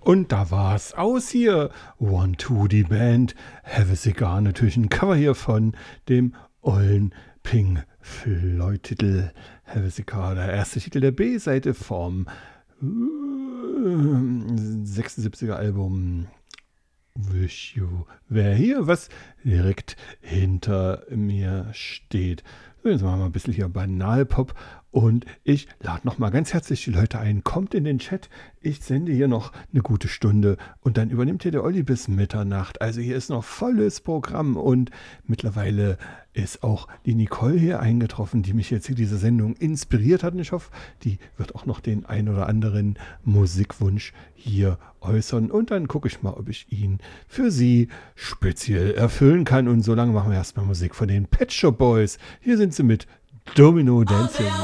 Und da war's aus hier. One Two die Band. Have a Cigar. Natürlich ein Cover hier von dem ollen Pink Floyd-Titel. Have a Cigar. Der erste Titel der B-Seite vom 76er Album Wish You Were Here, was direkt hinter mir steht. So, jetzt machen wir ein bisschen hier Banalpop und ich lade noch mal ganz herzlich die Leute ein. Kommt in den Chat. Ich sende hier noch eine gute Stunde und dann übernimmt hier der Olli bis Mitternacht. Also hier ist noch volles Programm und mittlerweile ist auch die Nicole hier eingetroffen, die mich jetzt hier diese Sendung inspiriert hat. Und ich hoffe, die wird auch noch den ein oder anderen Musikwunsch hier äußern. Und dann gucke ich mal, ob ich ihn für Sie speziell erfüllen kann. Und solange machen wir erstmal Musik von den Pet Shop Boys. Hier sind sie mit Domino Dancing.